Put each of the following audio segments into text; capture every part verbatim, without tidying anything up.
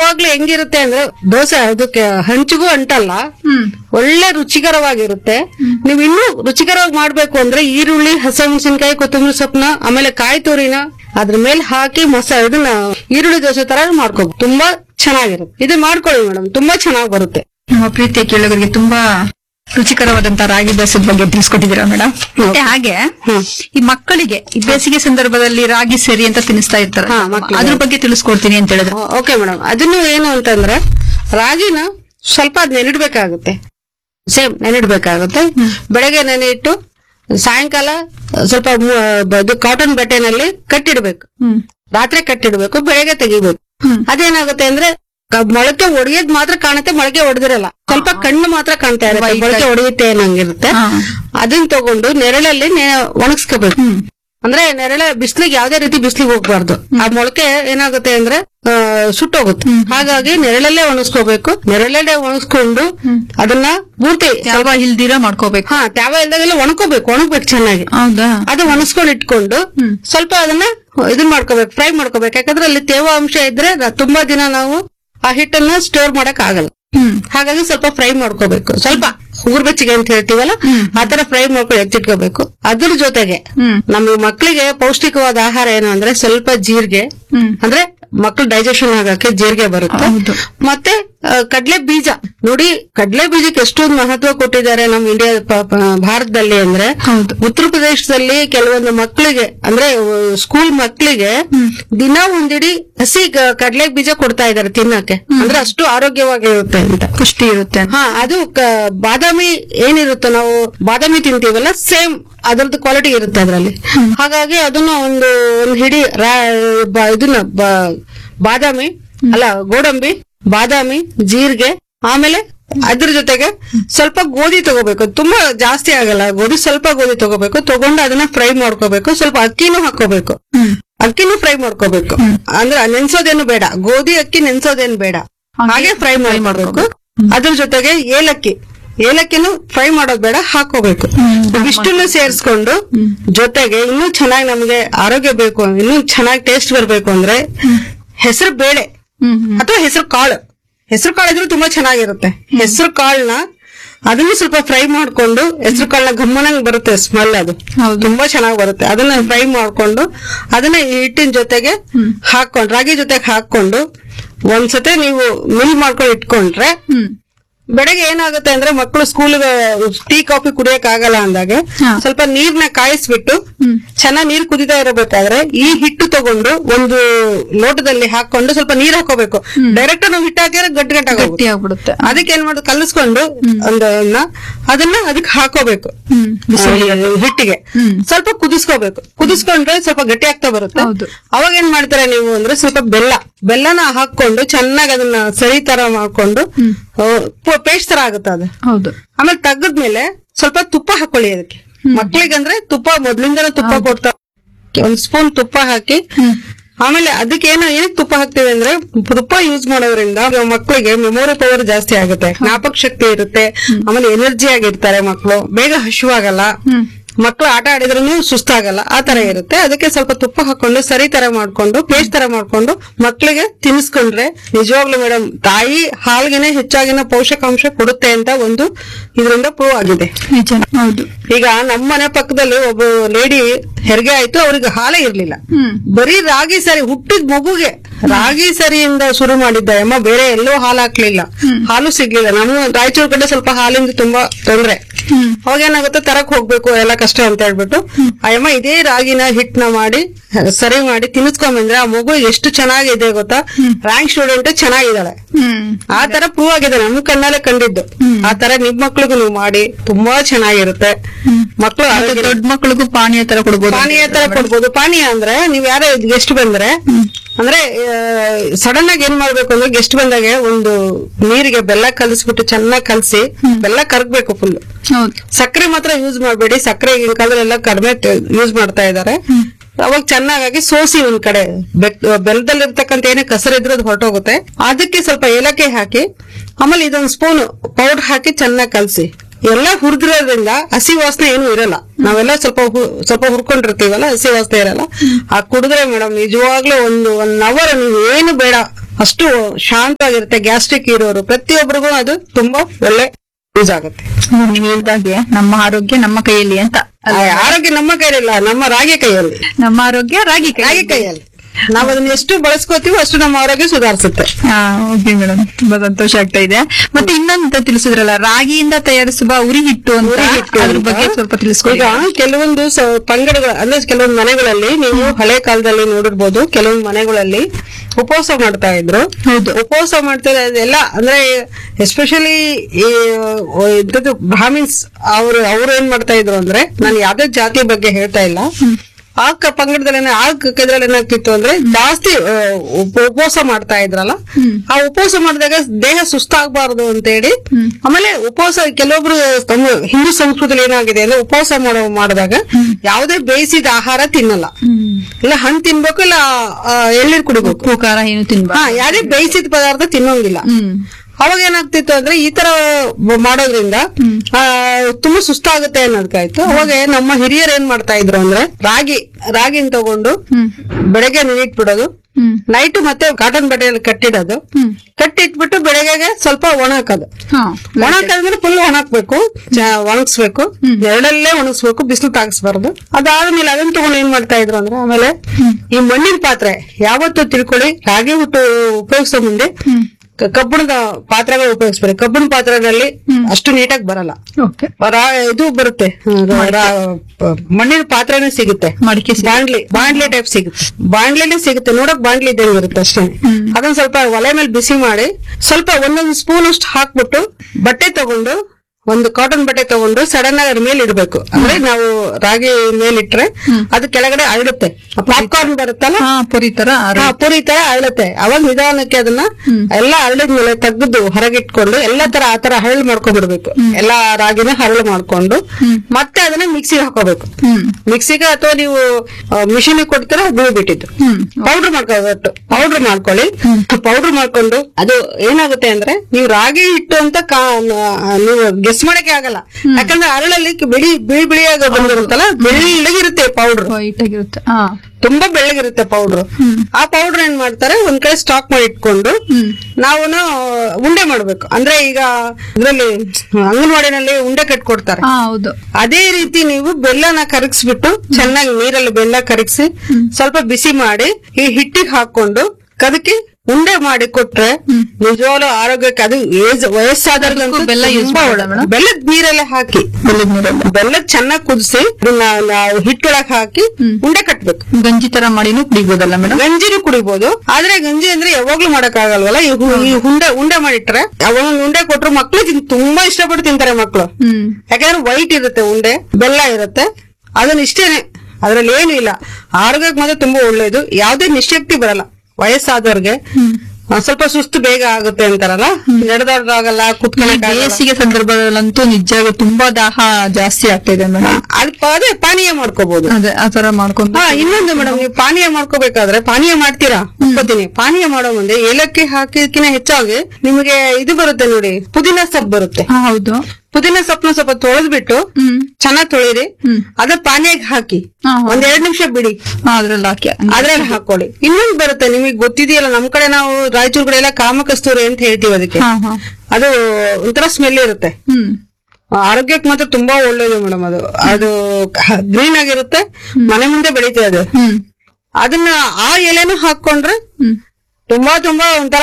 ಯಾವಾಗ್ಲೂ ಹೆಂಗಿರುತ್ತೆ ಅಂದ್ರೆ ದೋಸೆ ಅದಕ್ಕೆ ಹಂಚಿಗೂ ಅಂಟಲ್ಲ, ಒಳ್ಳೆ ರುಚಿಕರವಾಗಿರುತ್ತೆ. ನೀವು ಇನ್ನೂ ರುಚಿಕರವಾಗಿ ಮಾಡ್ಬೇಕು ಅಂದ್ರೆ ಈರುಳ್ಳಿ, ಹಸಿಮೆಣಸಿನಕಾಯಿ, ಕೊತ್ತಂಬರಿ ಸೊಪ್ಪನ್ನ, ಆಮೇಲೆ ಕಾಯಿ ತುರಿನ ಅದ್ರ ಮೇಲೆ ಹಾಕಿ ಮಸಾಲ ಇದನ್ನ ಈರುಳ್ಳಿ ದೋಸೆ ತರ ಮಾಡ್ಕೋಬಹುದು. ತುಂಬಾ ಚೆನ್ನಾಗಿರುತ್ತೆ. ಇದು ಮಾಡ್ಕೊಳ್ಳಿ ಮೇಡಮ್, ತುಂಬಾ ಚೆನ್ನಾಗಿ ಬರುತ್ತೆ. ನಮ್ಮ ಪ್ರೀತಿಯ ಕೇಳುಗರಿಗೆ ತುಂಬಾ ರುಚಿಕರವಾದಂತ ರಾಗಿ ದೋಸೆ ಬಗ್ಗೆ ತಿಳಿಸ್ಕೊಟ್ಟಿದ್ದೀರಾ ಮೇಡಮ್. ಮತ್ತೆ ಹಾಗೆ ಈ ಮಕ್ಕಳಿಗೆ ಈ ಬೇಸಿಗೆ ಸಂದರ್ಭದಲ್ಲಿ ರಾಗಿ ಸರಿ ಅಂತ ತಿನ್ನಿಸ್ತಾ ಇರ್ತಾರೆ, ಅದ್ರ ಬಗ್ಗೆ ತಿಳಿಸ್ಕೊಡ್ತೀನಿ ಅಂತ ಹೇಳಿದ್ರೆ. ಓಕೆ ಮೇಡಮ್, ಅದನ್ನು ಏನು ಅಂತಂದ್ರೆ ರಾಗಿನ ಸ್ವಲ್ಪ ಅದ್ ನೆನಿಡ್ಬೇಕಾಗುತ್ತೆ, ಸೇಮ್ ನೆನಿಡ್ಬೇಕಾಗುತ್ತೆ. ಬೆಳಗ್ಗೆ ನೆನೆ ಇಟ್ಟು ಸಾಯಂಕಾಲ ಸ್ವಲ್ಪ ಇದು ಕಾಟನ್ ಬಟ್ಟೆನಲ್ಲಿ ಕಟ್ಟಿಡ್ಬೇಕು, ರಾತ್ರಿ ಕಟ್ಟಿಡ್ಬೇಕು, ಬೆಳಗ್ಗೆ ತೆಗಿಬೇಕು. ಅದೇನಾಗುತ್ತೆ ಅಂದ್ರೆ ಮೊಳಕೆ ಒಡೆಯೋದ್ ಮಾತ್ರ ಕಾಣುತ್ತೆ, ಮೊಳಕೆ ಹೊಡೆದಿರಲ್ಲ, ಸ್ವಲ್ಪ ಕಣ್ಣು ಮಾತ್ರ ಕಾಣ್ತಾ ಇರುತ್ತೆ, ಮೊಳಕೆ ಹೊಡೆಯುತ್ತೆ ಅನ್ನಂಗಿರುತ್ತೆ. ಅದನ್ನ ತಗೊಂಡು ನೆರಳಲ್ಲಿ ಒಣಗಿಸ್ಕೋಬೇಕು. ಅಂದ್ರೆ ನೆರಳ ಬಿಸ್ಲಿಗೆ ಯಾವ್ದೇ ರೀತಿ ಬಿಸ್ಲಿಗೆ ಹೋಗ್ಬಾರ್ದು. ಆ ಮೊಳಕೆ ಏನಾಗುತ್ತೆ ಅಂದ್ರೆ ಸುಟ್ಟೋಗುತ್ತೆ. ಹಾಗಾಗಿ ನೆರಳಲ್ಲೇ ಒಣಗಿಸ್ಕೋಬೇಕು. ನೆರಳಲ್ಲೇ ಒಣಗಿಸ್ಕೊಂಡು ಅದನ್ನ ಪೂರ್ತಿ ತ್ಯಾವ ಇಲ್ದಿರ ಮಾಡ್ಕೋಬೇಕು. ಹಾ, ತ್ಯಾವ ಇಲ್ದಾಗೆಲ್ಲ ಒಣಕೋಬೇಕು, ಒಣಗ್ಬೇಕು ಚೆನ್ನಾಗಿ. ಹೌದಾ? ಅದು ಒಣಗಿಸ್ಕೊಂಡು ಇಟ್ಕೊಂಡು ಸ್ವಲ್ಪ ಅದನ್ನ ಇದನ್ ಮಾಡ್ಕೋಬೇಕು, ಫ್ರೈ ಮಾಡ್ಕೋಬೇಕು. ಯಾಕಂದ್ರೆ ಅಲ್ಲಿ ತೇವಾಂಶ ಇದ್ರೆ ತುಂಬಾ ದಿನ ನಾವು ಆ ಹಿಟ್ಟನ್ನ ಸ್ಟೋರ್ ಮಾಡಕ್ ಆಗಲ್ಲ. ಹಾಗಾಗಿ ಸ್ವಲ್ಪ ಫ್ರೈ ಮಾಡ್ಕೋಬೇಕು, ಸ್ವಲ್ಪ ಉಗುರು ಬೆಚ್ಚಗೆ ಅಂತ ಹೇಳ್ತೀವಲ್ಲ ಆತರ ಫ್ರೈ ಮಾಡ್ಕೊಂಡು ಎತ್ತಿಟ್ಕೋಬೇಕು. ಅದ್ರ ಜೊತೆಗೆ ನಮ್ಮ ಮಕ್ಕಳಿಗೆ ಪೌಷ್ಟಿಕವಾದ ಆಹಾರ ಏನು ಅಂದ್ರೆ ಸ್ವಲ್ಪ ಜೀರಿಗೆ, ಅಂದ್ರೆ ಮಕ್ಕಳು ಡೈಜೆಷನ್ ಆಗಕ್ಕೆ ಜೀರಿಗೆ ಬರುತ್ತೆ. ಮತ್ತೆ ಕಡ್ಲೆ ಬೀಜ ನೋಡಿ, ಕಡ್ಲೆ ಬೀಜಕ್ಕೆ ಎಷ್ಟೊಂದು ಮಹತ್ವ ಕೊಟ್ಟಿದ್ದಾರೆ ನಮ್ಮ ಇಂಡಿಯಾ ಭಾರತದಲ್ಲಿ. ಅಂದ್ರೆ ಉತ್ತರ ಪ್ರದೇಶದಲ್ಲಿ ಕೆಲವೊಂದು ಮಕ್ಕಳಿಗೆ ಅಂದ್ರೆ ಸ್ಕೂಲ್ ಮಕ್ಕಳಿಗೆ ದಿನ ಒಂದಿಡಿ ಹಸಿ ಕಡ್ಲೆ ಬೀಜ ಕೊಡ್ತಾ ಇದ್ದಾರೆ ತಿನ್ನಕ್ಕೆ. ಅಂದ್ರೆ ಅಷ್ಟು ಆರೋಗ್ಯವಾಗಿರುತ್ತೆ ಅಂತ, ಪುಷ್ಟಿ ಇರುತ್ತೆ. ಹಾ, ಅದು ಬಾದಾಮಿ ಏನಿರುತ್ತೆ, ನಾವು ಬಾದಾಮಿ ತಿಂತೀವಲ್ಲ ಸೇಮ್ ಅದ್ರದ್ದು ಕ್ವಾಲಿಟಿ ಇರುತ್ತೆ ಅದ್ರಲ್ಲಿ. ಹಾಗಾಗಿ ಅದನ್ನ ಒಂದು ಒಂದು ಹಿಡಿ ಇದನ್ನ ಬಾದಾಮಿ ಅಲ್ಲ ಗೋಡಂಬಿ, ಬಾದಾಮಿ, ಜೀರಿಗೆ, ಆಮೇಲೆ ಅದ್ರ ಜೊತೆಗೆ ಸ್ವಲ್ಪ ಗೋಧಿ ತಗೋಬೇಕು. ತುಂಬಾ ಜಾಸ್ತಿ ಆಗಲ್ಲ ಗೋಧಿ, ಸ್ವಲ್ಪ ಗೋಧಿ ತಗೋಬೇಕು. ತಗೊಂಡು ಅದನ್ನ ಫ್ರೈ ಮಾಡ್ಕೋಬೇಕು. ಸ್ವಲ್ಪ ಅಕ್ಕಿನೂ ಹಾಕೋಬೇಕು, ಅಕ್ಕಿನೂ ಫ್ರೈ ಮಾಡ್ಕೋಬೇಕು. ಅಂದ್ರೆ ನೆನ್ಸೋದೇನು ಬೇಡ, ಗೋಧಿ ಅಕ್ಕಿ ನೆನ್ಸೋದೇನು ಬೇಡ, ಹಾಗೆ ಫ್ರೈ ಮಾಡ್ಬೇಕು. ಅದ್ರ ಜೊತೆಗೆ ಏಲಕ್ಕಿ, ಏಲಕ್ಕಿನೂ ಫ್ರೈ ಮಾಡೋದ್ ಬೇಡ, ಹಾಕೋಬೇಕು. ಇಷ್ಟನ್ನು ಸೇರಿಸ್ಕೊಂಡು ಜೊತೆಗೆ ಇನ್ನೂ ಚೆನ್ನಾಗಿ ನಮ್ಗೆ ಆರೋಗ್ಯ ಬೇಕು, ಇನ್ನೂ ಚೆನ್ನಾಗಿ ಟೇಸ್ಟ್ ಬರ್ಬೇಕು ಅಂದ್ರೆ ಹೆಸರು ಬೇಳೆ ಅಥವಾ ಹೆಸರು ಕಾಳು, ಹೆಸರು ಕಾಳು ಇದ್ರೂ ತುಂಬಾ ಚೆನ್ನಾಗಿರುತ್ತೆ. ಹೆಸರು ಕಾಳನ್ನ ಅದನ್ನು ಸ್ವಲ್ಪ ಫ್ರೈ ಮಾಡ್ಕೊಂಡು, ಹೆಸರು ಕಾಳನ್ನ ಗಮ್ಮನಂಗ್ ಬರುತ್ತೆ ಸ್ಮೆಲ್, ಅದು ತುಂಬಾ ಚೆನ್ನಾಗಿ ಬರುತ್ತೆ. ಅದನ್ನ ಫ್ರೈ ಮಾಡ್ಕೊಂಡು ಅದನ್ನ ಹಿಟ್ಟಿನ ಜೊತೆಗೆ ಹಾಕೊಂಡು, ರಾಗಿ ಜೊತೆಗೆ ಹಾಕೊಂಡು ಒಂದ್ಸತಿ ನೀವು ಮಿಲ್ ಮಾಡ್ಕೊಂಡು ಇಟ್ಕೊಂಡ್ರೆ ಬೆಳಗ್ಗೆ ಏನಾಗುತ್ತೆ ಅಂದ್ರೆ ಮಕ್ಕಳು ಸ್ಕೂಲ್ಗೆ ಟೀ ಕಾಫಿ ಕುಡಿಯಕ್ ಆಗಲ್ಲ ಅಂದಾಗ ಸ್ವಲ್ಪ ನೀರ್ನ ಕಾಯಿಸ್ಬಿಟ್ಟು ಚೆನ್ನಾಗಿ ನೀರ್ ಕುದಿತಾ ಇರಬೇಕಾದ್ರೆ ಈ ಹಿಟ್ಟು ತಗೊಂಡು ಒಂದು ಲೋಟದಲ್ಲಿ ಹಾಕೊಂಡು ಸ್ವಲ್ಪ ನೀರ್ ಹಾಕೋಬೇಕು. ಡೈರೆಕ್ಟ್ ನಾವು ಹಿಟ್ಟು ಹಾಕಿದ್ರೆ ಗಟ್ಟಿ ಗಟ್ಟಿ ಆಗ್ಬಿಡುತ್ತೆ. ಅದಕ್ಕೆ ಏನ್ ಮಾಡೋದು, ಕಲಿಸ್ಕೊಂಡು ಒಂದು ಅದನ್ನ ಅದಕ್ಕೆ ಹಾಕೋಬೇಕು, ಹಿಟ್ಟಿಗೆ ಸ್ವಲ್ಪ ಕುದಿಸ್ಕೋಬೇಕು. ಕುದಿಸ್ಕೊಂಡ್ರೆ ಸ್ವಲ್ಪ ಗಟ್ಟಿ ಆಗ್ತಾ ಬರುತ್ತೆ. ಅವಾಗ ಏನ್ ಮಾಡ್ತಾರೆ ನೀವು ಅಂದ್ರೆ ಸ್ವಲ್ಪ ಬೆಲ್ಲ ಬೆಲ್ಲನ ಹಾಕೊಂಡು ಚೆನ್ನಾಗಿ ಅದನ್ನ ಸರಿ ತರ ಮಾಡ್ಕೊಂಡು ಪೇಸ್ಟ್ ತರ ಆಗುತ್ತೆ ಅದು. ಹೌದು. ಆಮೇಲೆ ತೆಗೆದ್ಮೇಲೆ ಸ್ವಲ್ಪ ತುಪ್ಪ ಹಾಕೊಳ್ಳಿ ಅದಕ್ಕೆ. ಮಕ್ಳಿಗಂದ್ರೆ ತುಪ್ಪ ಮೊದ್ಲಿಂದನೂ ತುಪ್ಪ ಕೊಡ್ತಾ, ಒಂದ್ ಸ್ಪೂನ್ ತುಪ್ಪ ಹಾಕಿ. ಆಮೇಲೆ ಅದಕ್ಕೆ ಏನೋ ಏನಕ್ಕೆ ತುಪ್ಪ ಹಾಕ್ತೀವಿ ಅಂದ್ರೆ ತುಪ್ಪ ಯೂಸ್ ಮಾಡೋದ್ರಿಂದ ಮಕ್ಕಳಿಗೆ ಮೆಮೊರಿ ಪವರ್ ಜಾಸ್ತಿ ಆಗುತ್ತೆ, ಜ್ಞಾಪಕ ಶಕ್ತಿ ಇರುತ್ತೆ, ಆಮೇಲೆ ಎನರ್ಜಿ ಆಗಿರ್ತಾರೆ ಮಕ್ಕಳು, ಬೇಗ ಹಸಿವಾಗಲ್ಲ, ಮಕ್ಕಳು ಆಟ ಆಡಿದ್ರೂ ಸುಸ್ತಾಗಲ್ಲ, ಆ ತರ ಇರುತ್ತೆ. ಅದಕ್ಕೆ ಸ್ವಲ್ಪ ತುಪ್ಪ ಹಾಕೊಂಡು ಸರಿ ತರ ಮಾಡ್ಕೊಂಡು ಪೇಸ್ಟ್ ತರ ಮಾಡ್ಕೊಂಡು ಮಕ್ಕಳಿಗೆ ತಿನ್ನಿಸ್ಕೊಂಡ್ರೆ ನಿಜವಾಗ್ಲೂ ಮೇಡಮ್ ತಾಯಿ ಹಾಲ್ಗೆನೆ ಹೆಚ್ಚಾಗಿನ ಪೋಷಕಾಂಶ ಕೊಡುತ್ತೆ ಅಂತ ಒಂದು ಇದರಿಂದ ಪ್ರೂವ್ ಆಗಿದೆ. ಈಗ ನಮ್ಮ ಮನೆ ಪಕ್ಕದಲ್ಲಿ ಒಬ್ಬ ಲೇಡಿ ಹೆರಿಗೆ ಆಯ್ತು, ಅವ್ರಿಗೆ ಹಾಲೇ ಇರ್ಲಿಲ್ಲ, ಬರೀ ರಾಗಿ ಸರಿ ಹುಟ್ಟಿದ ಮಗುಗೆ ರಾಗಿ ಸರಿಯಿಂದ ಶುರು ಮಾಡಿದ್ದ ಅಮ್ಮ, ಬೇರೆ ಎಲ್ಲೋ ಹಾಲು ಹಾಕ್ಲಿಲ್ಲ, ಹಾಲು ಸಿಗ್ಲಿಲ್ಲ. ನಮ್ಮ ರಾಯಚೂರು ಕಡೆ ಸ್ವಲ್ಪ ಹಾಲಿಂದ ತುಂಬಾ ತೊಂದ್ರೆ. ಅವಾಗೇನಾಗುತ್ತೆ, ತರಕ್ ಹೋಗ್ಬೇಕು ಎಲ್ಲ ಕಷ್ಟ ಅಂತ ಹೇಳ್ಬಿಟ್ಟು ಅಯ್ಯಮ್ಮ ಇದೇ ರಾಗಿನ ಹಿಟ್ನ ಮಾಡಿ ಸರಿ ಮಾಡಿ ತಿನ್ನಿಸ್ಕೊಂಡ್ಬಂದ್ರೆ ಆ ಮಗು ಎಷ್ಟು ಚೆನ್ನಾಗಿದೆ ಗೊತ್ತಾ, ರ್ಯಾಂಕ್ ಸ್ಟೂಡೆಂಟ್ ಚೆನ್ನಾಗಿದ್ದಾಳೆ. ಆ ತರ ಪ್ರೂವ್ ಆಗಿದೆ, ನಮ್ ಕಣ್ಣಲ್ಲೇ ಕಂಡಿದ್ದು. ಆ ತರ ನಿಮ್ ಮಕ್ಳಿಗೂ ನೀವು ಮಾಡಿ ತುಂಬಾ ಚೆನ್ನಾಗಿರುತ್ತೆ. ಮಕ್ಳು ದೊಡ್ಡ ಮಕ್ಳಿಗೂ ಪಾನೀಯ ತರ ಕೊಡ್ಬೋದು. ಪಾನೀಯ ತರ ಕೊಡ್ಬೋದು. ಪಾನೀಯ ಅಂದ್ರೆ ನೀವ್ ಯಾರೋ ಗೆಸ್ಟ್ ಬಂದ್ರೆ ಅಂದ್ರೆ ಸಡನ್ ಆಗಿ ಏನ್ ಮಾಡ್ಬೇಕು ಅಂದ್ರೆ ಗೆಸ್ಟ್ ಬಂದಾಗ ಒಂದು ನೀರಿಗೆ ಬೆಲ್ಲ ಕಲಸ್ಬಿಟ್ಟು ಚೆನ್ನಾಗಿ ಕಲಸಿ, ಬೆಲ್ಲ ಕರಗ್ಬೇಕು ಫುಲ್. ಸಕ್ಕರೆ ಮಾತ್ರ ಯೂಸ್ ಮಾಡಬೇಡಿ, ಸಕ್ಕರೆ ಈಗಿನ ಕಾಲದಲ್ಲೆಲ್ಲ ಕಡಿಮೆ ಯೂಸ್ ಮಾಡ್ತಾ ಇದಾರೆ. ಅವಾಗ ಚೆನ್ನಾಗಿ ಸೋಸಿ ಒಂದ್ ಕಡೆ ಬೆಲ್ಲದಲ್ಲಿರ್ತಕ್ಕಂಥ ಏನೇ ಕಸರಿದ್ರೆ ಅದು ಹೊರಟೋಗುತ್ತೆ. ಅದಕ್ಕೆ ಸ್ವಲ್ಪ ಏಲಕ್ಕಿ ಹಾಕಿ, ಆಮೇಲೆ ಇದೊಂದು ಸ್ಪೂನ್ ಪೌಡರ್ ಹಾಕಿ ಚೆನ್ನಾಗಿ ಕಲಸಿ, ಎಲ್ಲ ಹುರಿದಿರೋದ್ರಿಂದ ಹಸಿ ವಾಸನೆ ಏನು ಇರಲ್ಲ. ನಾವೆಲ್ಲ ಸ್ವಲ್ಪ ಹು- ಸ್ವಲ್ಪ ಹುರ್ಕೊಂಡಿರ್ತೀವಲ್ಲ, ಹಸಿ ವಾಸನೆ ಇರಲ್ಲ. ಆ ಕುಡಿದ್ರೆ ಮೇಡಮ್ ನಿಜವಾಗ್ಲೂ ಒಂದು ಒನ್ ಅವರ್ ನೀವು ಏನು ಬೇಡ, ಅಷ್ಟು ಶಾಂತವಾಗಿರುತ್ತೆ. ಗ್ಯಾಸ್ಟ್ರಿಕ್ ಇರೋರು ಪ್ರತಿಯೊಬ್ಬರಿಗೂ ಅದು ತುಂಬಾ ಒಳ್ಳೆ ಯೂಸ್ ಆಗುತ್ತೆ. ನೀವು ಹೇಳಿದಾಗೆ ನಮ್ಮ ಆರೋಗ್ಯ ನಮ್ಮ ಕೈಯಲ್ಲಿ ಅಂತ. ಆ ಆರೋಗ್ಯ ನಮ್ಮ ಕೈಯಲ್ಲ, ನಮ್ಮ ರಾಗಿ ಕೈಯಲ್ಲಿ. ನಮ್ಮ ಆರೋಗ್ಯ ರಾಗಿ ಕೈ ರಾಗಿ ಕೈಯಲ್ಲಿ ನಾವ್ ಅದನ್ನ ಎಷ್ಟು ಬಳಸ್ಕೋತೀವೋ ಅಷ್ಟು ನಮ್ಮ ಆರೋಗ್ಯ ಸುಧಾರಿಸುತ್ತೆ. ಹಾ ಓಕೆ ಮೇಡಮ್, ತುಂಬಾ ಸಂತೋಷ ಆಗ್ತಾ ಇದೆ. ಮತ್ತೆ ಇನ್ನೊಂದು ತಿಳಿಸಿದ್ರಲ್ಲ, ರಾಗಿಯಿಂದ ತಯಾರಿಸುವ ಉರಿ ಹಿಟ್ಟು ಅಂತ, ಉರಿ ಹಿಟ್ಟು ಅದ್ರ ಅಂತ. ಬಗ್ಗೆ ಸ್ವಲ್ಪ ತಿಳಿಸ್ಕೊಡಿ. ಈಗ ಕೆಲವೊಂದು ಸ- ಪಂಗಡಗಳ ಅಂದ್ರೆ ಕೆಲವೊಂದು ಮನೆಗಳಲ್ಲಿ ನೀವು ಹಳೆ ಕಾಲದಲ್ಲಿ ನೋಡಿರ್ಬೋದು, ಕೆಲವೊಂದು ಮನೆಗಳಲ್ಲಿ ಉಪವಾಸ ಮಾಡ್ತಾ ಇದ್ರು. ಹೌದು. ಉಪವಾಸ ಮಾಡ್ತಾರೆ ಅದೆಲ್ಲ ಅಂದ್ರೆ ಎಸ್ಪೆಷಲಿ ಈ ಇಂಥದ್ದು ಬ್ರಾಹ್ಮಿನ್ಸ್ ಅವರು ಅವ್ರು ಏನ್ ಮಾಡ್ತಾ ಇದ್ರು ಅಂದ್ರೆ, ನಾನು ಯಾವ್ದೇ ಜಾತಿ ಬಗ್ಗೆ ಹೇಳ್ತಾ ಇಲ್ಲ, ಆ ಕ- ಪಂಗಡದಲ್ಲಿ ಆ ಇದ್ರಲ್ಲಿ ಏನಾಗ್ತಿತ್ತು ಅಂದ್ರೆ ಜಾಸ್ತಿ ಆ, ಉಪ- ಉಪವಾಸ ಮಾಡ್ತಾ ಇದ್ರಲ್ಲ, ಆ ಉಪವಾಸ ಮಾಡಿದಾಗ ದೇಹ ಸುಸ್ತಾಗಬಾರದು ಅಂತ ಹೇಳಿ, ಆಮೇಲೆ ಉಪವಾಸ ಕೆಲವೊಬ್ರು ತಮ್ಮ ಹಿಂದೂ ಸಂಸ್ಕೃತಿಯಲ್ಲಿ ಏನಾಗಿದೆ ಅಂದ್ರೆ ಉಪವಾಸ ಮಾಡೋ ಮಾಡಿದಾಗ ಯಾವುದೇ ಬೇಯಿಸಿದ ಆಹಾರ ತಿನ್ನಲ್ಲ, ಇಲ್ಲ ಹಣ್ಣು ತಿನ್ಬೇಕು, ಇಲ್ಲ ಆ, ಎಳ್ನೀರು ಕುಡಿಬೇಕು. ಉಪ್ಪು ಖಾರ ಏನು ತಿನ್ಬಾ. ಹಾ, ಯಾವುದೇ ಬೇಯಿಸಿದ ಪದಾರ್ಥ ತಿನ್ನೋಂಗಿಲ್ಲ. ಹ್ಮ್ ಅವಾಗ ಏನಾಗ್ತಿತ್ತು ಅಂದ್ರೆ ಈ ತರ ಮಾಡೋದ್ರಿಂದ ಆ, ತುಂಬಾ ಸುಸ್ತಾಗುತ್ತೆ ಅನ್ನೋದಕ್ಕಾಯ್ತು. ಅವಾಗ ನಮ್ಮ ಹಿರಿಯರು ಏನ್ ಮಾಡ್ತಾ ಇದ್ರು ಅಂದ್ರೆ ರಾಗಿ ರಾಗಿನ ತಗೊಂಡು ಹ್ಮ್ ಬೆಳಗ್ಗೆ ನೆನಿಟ್ಬಿಡೋದು, ಹ್ಮ್ ನೈಟ್ ಮತ್ತೆ ಕಾಟನ್ ಬಟ್ಟೆಯಲ್ಲಿ ಕಟ್ಟಿಡೋದು, ಹ್ಮ್ ಕಟ್ಟಿಟ್ಬಿಟ್ಟು ಬೆಳಗ್ಗೆಗೆ ಸ್ವಲ್ಪ ಒಣ ಹಾಕೋದು. ಹಾ ಒಣ ಹಾಕಿದ್ರೆ ಫುಲ್ ಒಣಾಕ್ಬೇಕು, ಒಣಗಿಸ್ಬೇಕು, ಎರಡಲ್ಲೇ ಒಣಗಿಸ್ಬೇಕು, ಬಿಸಿಲು ತಾಗಿಸ್ಬಾರ್ದು. ಅದಾದ್ಮೇಲೆ ಅದನ್ನ ತಗೊಂಡು ಏನ್ ಮಾಡ್ತಾ ಇದ್ರು ಅಂದ್ರೆ, ಆಮೇಲೆ ಈ ಮಣ್ಣಿನ ಪಾತ್ರೆ ಯಾವತ್ತೂ ತಿಳ್ಕೊಳ್ಳಿ, ರಾಗಿ ಹುಟ್ಟು ಉಪಯೋಗಿಸೋ ಮುಂದೆ ಕ- ಕಬ್ಬಿಣದ ಪಾತ್ರೆಗಳು ಉಪಯೋಗಿಸ್ಬೇಡಿ. ಕಬ್ಬಿಣ ಪಾತ್ರೆಗಳಲ್ಲಿ ಅಷ್ಟು ನೀಟಾಗಿ ಬರಲ್ಲ. ಓಕೆ. ರಾ- ಇದು ಬರುತ್ತೆ, ರಾ- ಮಣ್ಣಿನ ಪಾತ್ರೆನೇ ಸಿಗುತ್ತೆ, ಮಡಿಕೆ ಸಿಗುತ್ತೆ. ಬಾಂಡ್ಲಿ ಬಾಂಡ್ಲಿ ಟೈಪ್ ಸಿಗುತ್ತೆ, ಬಾಂಡ್ಲಿನೇ ಸಿಗುತ್ತೆ, ನೋಡಕ್ ಬಾಂಡ್ಲಿ ಇದ್ದಂಗೆ ಇರುತ್ತೆ ಅಷ್ಟೇ. ಅದನ್ನ ಸ್ವಲ್ಪ ಒಲೆ ಮೇಲೆ ಬಿಸಿ ಮಾಡಿ ಸ್ವಲ್ಪ ಒಂದೊಂದು ಸ್ಪೂನ್ ಅಷ್ಟು ಹಾಕ್ಬಿಟ್ಟು ಬಟ್ಟೆ ತಗೊಂಡು, ಒಂದು ಕಾಟನ್ ಬಟ್ಟೆ ತಗೊಂಡು ಸಡನ್ ಆಗಿ ಅದ್ರ ಮೇಲೆ ಇಡ್ಬೇಕು. ಅಂದ್ರೆ ನಾವು ರಾಗಿ ಮೇಲಿಟ್ರೆ ಅದು ಕೆಳಗಡೆ ಅರಳುತ್ತೆ, ಪಾಪ್ಕಾರ್ನ್ ಬರುತ್ತಲ್ಲ, ಹಾ ಪುರಿ ತರ ಆರೋ- ಹಾ, ಪುರಿ ತರ ಅರಳುತ್ತೆ. ಅವಾಗ ನಿಧಾನಕ್ಕೆ ಅದನ್ನ ಎಲ್ಲ ಹರಳಿದ್ಮೇಲೆ ತೆಗೆದು ಹೊರಗಿಟ್ಕೊಂಡು ಎಲ್ಲಾ ತರ ಆ ತರ ಹರಳು ಮಾಡ್ಕೊಂಡ್ಬಿಡ್ಬೇಕು. ಎಲ್ಲಾ ರಾಗಿನ ಹರಳು ಮಾಡ್ಕೊಂಡು ಮತ್ತೆ ಅದನ್ನ ಮಿಕ್ಸಿಗೆ ಹಾಕೋಬೇಕು. ಹ್ಮ್ ಮಿಕ್ಸಿಗೆ ಅಥವಾ ನೀವು ಮಿಷಿನ್ ಕೊಡ್ತೀರ, ಅದು ಬಿಟ್ಟಿದ್ದು ಹ್ಮ್ ಪೌಡರ್ ಮಾಡ್ಕೋಬೇಕು. ಪೌಡರ್ ಮಾಡ್ಕೊಳ್ಳಿ. ಪೌಡರ್ ಮಾಡ್ಕೊಂಡು ಅದು ಏನಾಗುತ್ತೆ ಅಂದ್ರೆ, ನೀವು ರಾಗಿ ಹಿಟ್ಟು ಅಂತ ಕಾ- ನೀವು ಗೆಸ್ ಮಾಡಕ್ಕೆ ಆಗಲ್ಲ, ಯಾಕಂದ್ರೆ ಅರಳಲ್ಲಿ ಬಿಳಿ ಬಿಳಿ ಬಿಳಿಯಾಗ ಬಂದಿರುತ್ತಲ್ಲ, ಬೆಳ್ಳಗಿರುತ್ತೆ ಪೌಡರ್, ವೈಟ್ ಆಗಿರುತ್ತೆ. ಹಾ ತುಂಬಾ ಬೆಳ್ಳಗಿರುತ್ತೆ ಪೌಡರ್. ಆ ಪೌಡರ್ ಏನ್ ಮಾಡ್ತಾರೆ, ಒಂದ್ ಕಡೆ ಸ್ಟಾಕ್ ಮಾಡಿ ಇಟ್ಕೊಂಡು ನಾವು ಉಂಡೆ ಮಾಡ್ಬೇಕು. ಅಂದ್ರೆ ಈಗ ಇದ್ರಲ್ಲಿ ಅಂಗನವಾಡಿನಲ್ಲಿ ಉಂಡೆ ಕಟ್ಕೊಡ್ತಾರೆ, ಹಾ ಹೌದು. ಅದೇ ರೀತಿ ನೀವು ಬೆಲ್ಲನ ಕರಗಿಸ್ಬಿಟ್ಟು ಚೆನ್ನಾಗಿ ನೀರಲ್ಲಿ ಬೆಲ್ಲ ಕರಗಿಸಿ ಸ್ವಲ್ಪ ಬಿಸಿ ಮಾಡಿ ಈ ಹಿಟ್ಟಿಗೆ ಹಾಕೊಂಡು ಅದಕ್ಕೆ ಉಂಡೆ ಮಾಡಿ ಕೊಟ್ರೆ ನಿಜವಾಗ್ಲೂ ಆರೋಗ್ಯಕ್ಕೆ, ಅದು ಏಜ್ ವಯಸ್ಸಾದವ್ರಿಗಂತೂ ಬೆಲ್ಲ use ತುಂಬಾ ಮಾಡೋದಾ ಒಳ್ಳೆದು. ಮೇಡಮ್? ಬೆಲ್ಲದ ನೀರಲ್ಲೇ ಹಾಕಿ, ಬೆಲ್ಲದ ನೀರಲ್ಲ, ಬೆಲ್ಲ ಚೆನ್ನಾಗಿ ಕುದಿಸಿ ನಾವು ಹಿಟ್ಟೊಳಗೆ ಹಾಕಿ ಉಂಡೆ ಕಟ್ಬೇಕು. ಗಂಜಿ ತರ ಮಾಡಿನೂ ಕುಡಿಬೋದಲ್ಲ ಮೇಡಮ್? ಗಂಜಿನೂ ಕುಡಿಬಹುದು, ಆದ್ರೆ ಗಂಜಿ ಅಂದ್ರೆ ಯಾವಾಗ್ಲೂ ಮಾಡಕ್ ಆಗಲ್ವಲ್ಲ. ಈ ಹು- ಈ ಉಂಡೆ ಉಂಡೆ ಮಾಡಿಟ್ರೆ ಒಂದೊಂದು ಉಂಡೆ ಕೊಟ್ರು ಮಕ್ಳು ತಿನ್- ತುಂಬಾ ಇಷ್ಟಪಟ್ಟು ತಿಂತಾರೆ ಮಕ್ಳು. ಹ್ಮ್ ಯಾಕಂದ್ರೆ ವೈಟ್ ಇರುತ್ತೆ ಉಂಡೆ, ಬೆಲ್ಲ ಇರುತ್ತೆ, ಅದನ್ನ ಇಷ್ಟೇನೆ, ಅದ್ರಲ್ಲಿ ಏನು ಇಲ್ಲ. ಆರೋಗ್ಯಕ್ಕೆ ಮಾತ್ರ ತುಂಬಾ ಒಳ್ಳೇದು, ಯಾವ್ದೇ ನಿಶಕ್ತಿ ಬರಲ್ಲ. ವಯಸ್ಸಾದವ್ರಿಗೆ ಒಂದ್ ಸ್ವಲ್ಪ ಸುಸ್ತು ಬೇಗ ಆಗುತ್ತೆ ಅಂತಾರಲ್ಲ, ನಡೆದಾಡೋದಾಗಲ್ಲ, ಕುತ್ಕೊಳಕ್ ಆಗಲ್ಲ. ಬೇಸಿಗೆ ಸಂದರ್ಭದಲ್ಲಂತೂ ನಿಜ ತುಂಬಾ ದಾಹ ಜಾಸ್ತಿ ಆಗ್ತಾ ಇದೆ ಮೇಡಮ್. ಅದ್ ಅದೇ ಪಾನೀಯ ಮಾಡ್ಕೋಬಹುದು. ಅದೇ ಆತರ ಮಾಡ್ಕೊಂಡು. ಹಾ, ಇನ್ನೊಂದು ಮೇಡಮ್, ನೀವು ಪಾನೀಯ ಮಾಡ್ಕೋಬೇಕಾದ್ರೆ ಪಾನೀಯ ಮಾಡ್ತೀರಾ ಒಪ್ಕೋತೀನಿ. ಪಾನೀಯ ಮಾಡೋ ಮುಂದೆ ಏಲಕ್ಕಿ ಹಾಕಿದಕ್ಕಿಂತ ಹೆಚ್ಚಾಗಿ ನಿಮಗೆ ಇದು ಬರುತ್ತೆ ನೋಡಿ, ಪುದೀನ ಸೊಪ್ಪು ಬರುತ್ತೆ. ಹಾ ಹೌದು. ಪುದೀನ ಸೊಪ್ಪನ ಸ್ವಲ್ಪ ತೊಳೆದ್ಬಿಟ್ಟು ಹ್ಮ್ ಚೆನ್ನಾಗಿ ತೊಳಿರಿ, ಹ್ಮ್ ಅದ ಪಾನೀಯಕ್ಕೆ ಹಾಕಿ ಹಾ, ಹಾ. ಒಂದ್ ಎರಡ್ ನಿಮಿಷ ಬಿಡಿ, ಹಾ, ಅದ್ರಲ್ಲಿ ಹಾಕಿ ಅದ್ರಲ್ಲಿ ಹಾಕೊಳ್ಳಿ. ಇನ್ನೊಂದು ಬರುತ್ತೆ, ನಿಮಗೆ ಗೊತ್ತಿದೆಯಲ್ಲ, ನಮ್ ಕಡೆ ನಾವು ರಾಯಚೂರು ಕಡೆ ಎಲ್ಲ ಕಾಮಕಸ್ತೂರಿ ಅಂತ ಹೇಳ್ತೀವಿ ಅದಕ್ಕೆ. ಹಾ ಹಾ ಅದು ಒಂಥರ ಸ್ಮೆಲ್ ಇರುತ್ತೆ, ಹ್ಮ್ ಆರೋಗ್ಯಕ್ಕೆ ಮಾತ್ರ ತುಂಬಾ ಒಳ್ಳೇದು ಮೇಡಮ್. ಅದು ಅದು ಗ್ರೀನ್ ಆಗಿರುತ್ತೆ, ಮನೆ ಮುಂದೆ ಬೆಳೀತದೆ ಅದು. ಹ್ಮ್ ಅದನ್ನ ಆ ಎಲೆನೂ ಹಾಕೊಂಡ್ರೆ ಹ್ಮ್ ತುಂಬಾ ತುಂಬಾ ಒಂಥರ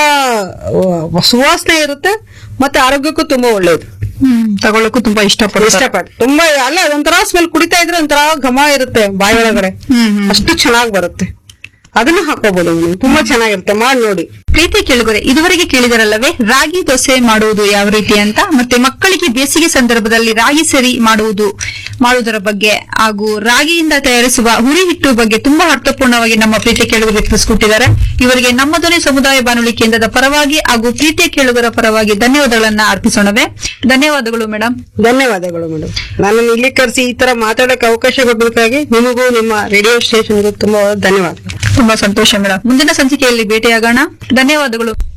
ಆ, ಸುವಾಸನೆ ಇರುತ್ತೆ, ಮತ್ತೆ ಆರೋಗ್ಯಕ್ಕೂ ತುಂಬಾ ಒಳ್ಳೇದು. ಹ್ಮ್ ತಗೊಳಕ್ಕೂ ತುಂಬಾ ಇಷ್ಟಪಡ್ತಾರೆ. ಇಷ್ಟಪಟ್ಟು ತುಂಬಾ ಅಲ್ಲ, ಅದೊಂಥರ ಸ್ಮೆಲ್ ಕುಡಿತಾ ಇದ್ರೆ ಒಂಥರ ಘಮ ಇರುತ್ತೆ ಬಾಯಿ ಒಳಗಡೆ, ಹ್ಮ್ ಹ್ಮ್ ಅಷ್ಟು ಚೆನ್ನಾಗಿ ಬರುತ್ತೆ. ಅದನ್ನ ಹಾಕೋಬಹುದು ನೀವು, ತುಂಬಾ ಚೆನ್ನಾಗಿರುತ್ತೆ, ಮಾಡಿ ನೋಡಿ. ಪ್ರೀತಿ ಕೇಳುಗರೆ, ಇದುವರೆಗೆ ಕೇಳಿದರಲ್ಲವೇ ರಾಗಿ ದೋಸೆ ಮಾಡುವುದು ಯಾವ ರೀತಿ ಅಂತ, ಮತ್ತೆ ಮಕ್ಕಳಿಗೆ ಬೇಸಿಗೆ ಸಂದರ್ಭದಲ್ಲಿ ರಾಗಿ ಸರಿ ಮಾಡುವುದು ಮಾಡುವುದರ ಬಗ್ಗೆ, ಹಾಗೂ ರಾಗಿಯಿಂದ ತಯಾರಿಸುವ ಹುಳಿ ಹಿಟ್ಟು ಬಗ್ಗೆ ತುಂಬಾ ಅರ್ಥಪೂರ್ಣವಾಗಿ ನಮ್ಮ ಪ್ರೀತಿ ಕೇಳುಗರಿಗೆ ತಿಳಿಸಿಕೊಟ್ಟಿದ್ದಾರೆ. ಇವರಿಗೆ ನಮ್ಮ ಧ್ವನಿ ಸಮುದಾಯ ಬಾನುಲಿ ಕೇಂದ್ರದ ಪರವಾಗಿ ಹಾಗೂ ಪ್ರೀತಿ ಕೇಳುಗರ ಪರವಾಗಿ ಧನ್ಯವಾದಗಳನ್ನ ಅರ್ಪಿಸೋಣವೇ. ಧನ್ಯವಾದಗಳು ಮೇಡಮ್. ಧನ್ಯವಾದಗಳು ಮೇಡಮ್, ನನ್ನನ್ನು ಇಲ್ಲಿ ಕರೆಸಿ ಈ ತರ ಮಾತಾಡಕ್ಕೆ ಅವಕಾಶ ಕೊಡಬೇಕಾಗಿ ನಿಮಗೂ ನಿಮ್ಮ ರೇಡಿಯೋ ಸ್ಟೇಷನ್ಗೂ ತುಂಬಾ ಧನ್ಯವಾದಗಳು. ತುಂಬಾ ಸಂತೋಷ ಮೇಡಮ್. ಮುಂದಿನ ಸಂಚಿಕೆಯಲ್ಲಿ ಭೇಟಿಯಾಗೋಣ. ಧನ್ಯವಾದಗಳು.